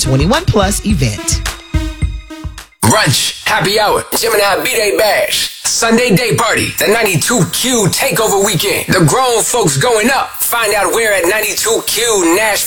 21 plus event. Brunch, happy hour, Gemini B-Day Bash, Sunday day party, the 92Q takeover weekend. The grown folks going up. Find out where at 92Q Nashville.